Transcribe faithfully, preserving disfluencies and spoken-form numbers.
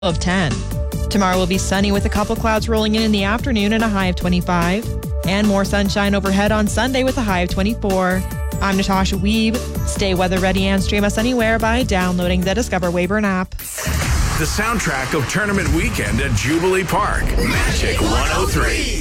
of ten. Tomorrow will be sunny with a couple clouds rolling in in the afternoon and a high of twenty-five. And more sunshine overhead on Sunday with a high of twenty-four. I'm Natasha Weeb. Stay weather ready and stream us anywhere by downloading the Discover Weyburn app. The soundtrack of tournament weekend at Jubilee Park. Magic one oh three.